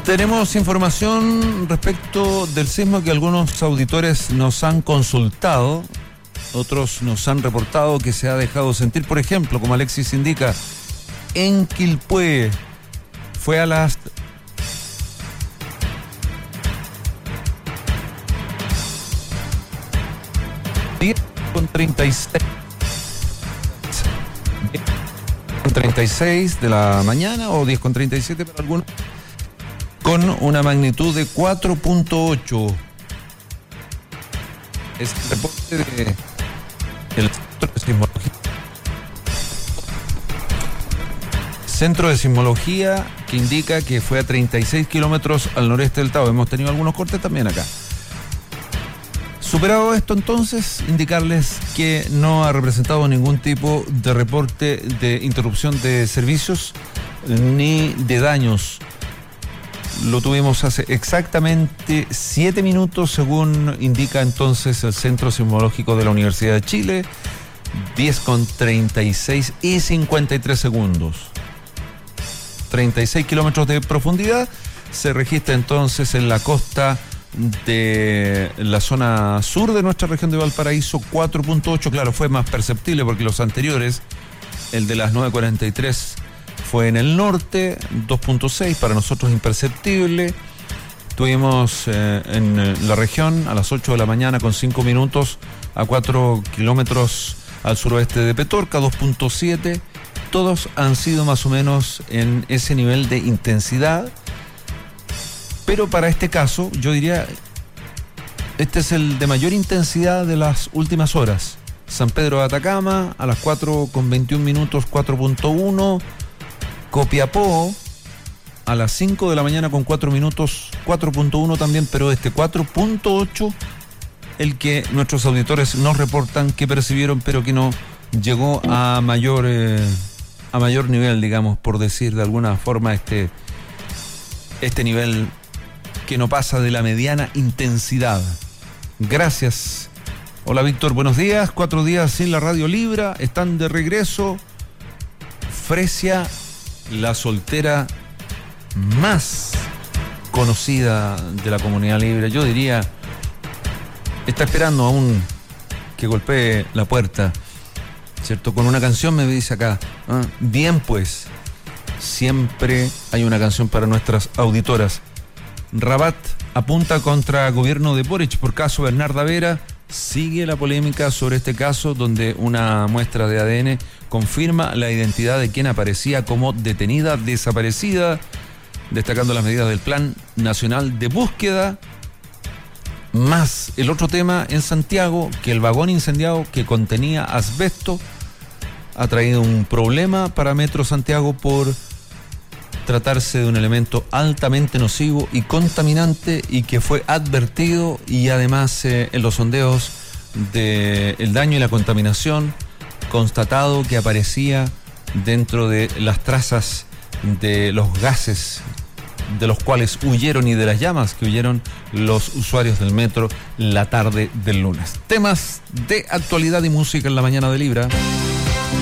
Tenemos información respecto del sismo que algunos auditores nos han consultado, otros nos han reportado que se ha dejado sentir, por ejemplo, como Alexis indica, en Quilpué. Fue a las 10:36 de la mañana o 10:37 para algunos, con una magnitud de 4.8. Es el reporte del Centro de Sismología, que indica que fue a 36 kilómetros al noreste del Tao. Hemos tenido algunos cortes también acá. Superado esto, entonces, indicarles que no ha representado ningún tipo de reporte de interrupción de servicios ni de daños. Lo tuvimos hace exactamente 7 minutos, según indica entonces el Centro Sismológico de la Universidad de Chile, 10:36 y 53 segundos. 36 kilómetros de profundidad se registra entonces en la costa de la zona sur de nuestra región de Valparaíso. 4.8, claro, fue más perceptible porque los anteriores, el de las 9:43, fue en el norte. 2.6, para nosotros imperceptible. Tuvimos en la región a las 8 de la mañana con 5 minutos a 4 kilómetros al suroeste de Petorca, 2.7. Todos han sido más o menos en ese nivel de intensidad. Pero para este caso, yo diría, este es el de mayor intensidad de las últimas horas. San Pedro de Atacama, a las 4:21 minutos, 4.1. Copiapó, a las 5 de la mañana con 4 minutos, 4.1 también, pero este 4.8, el que nuestros auditores nos reportan que percibieron, pero que no llegó a mayor nivel, digamos, por decir de alguna forma, este nivel que no pasa de la mediana intensidad. Gracias. Hola, Víctor, buenos días. 4 días sin la Radio Libra, están de regreso. Fresia, la soltera más conocida de la comunidad libre, yo diría, está esperando aún que golpee la puerta, ¿cierto? Con una canción, me dice acá. Bien, pues, siempre hay una canción para nuestras auditoras. Rabat apunta contra gobierno de Boric por caso Bernarda Vera. Sigue la polémica sobre este caso, donde una muestra de ADN confirma la identidad de quien aparecía como detenida desaparecida, destacando las medidas del Plan Nacional de Búsqueda. Más el otro tema en Santiago, que el vagón incendiado que contenía asbesto ha traído un problema para Metro Santiago por tratarse de un elemento altamente nocivo y contaminante, y que fue advertido, y además en los sondeos del daño y la contaminación constatado que aparecía dentro de las trazas de los gases de los cuales huyeron y de las llamas que huyeron los usuarios del metro la tarde del lunes. Temas de actualidad y música en la mañana de Libra.